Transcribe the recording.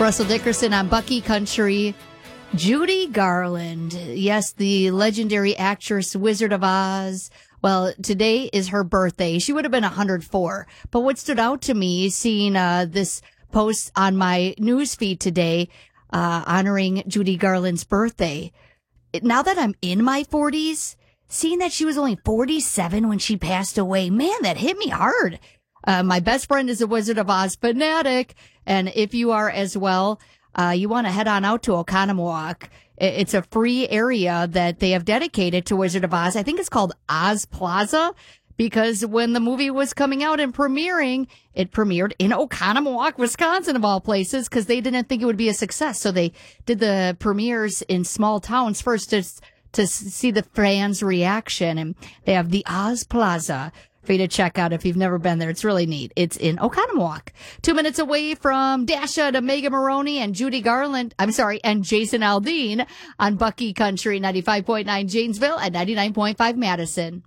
Russell Dickerson on Bucky Country. Judy Garland. Yes, the legendary actress, Wizard of Oz. Well, today is her birthday. She would have been 104. But what stood out to me, seeing this post on my newsfeed today, honoring Judy Garland's birthday. Now that I'm in my 40s, seeing that she was only 47 when she passed away, man, that hit me hard. My best friend is a Wizard of Oz fanatic. And if you are as well, you want to head on out to Oconomowoc. It's a free area that they have dedicated to Wizard of Oz. I think it's called Oz Plaza, because when the movie was coming out and premiering, it premiered in Oconomowoc, Wisconsin, of all places, because they didn't think it would be a success. So they did the premieres in small towns first to see the fans' reaction. And they have the Oz Plaza for you to check out if you've never been there. It's really neat. It's in Oconomowoc. 2 minutes away from Dasha to Mega Maroney and Judy Garland. And Jason Aldean on Bucky Country 95.9 Janesville and 99.5 Madison.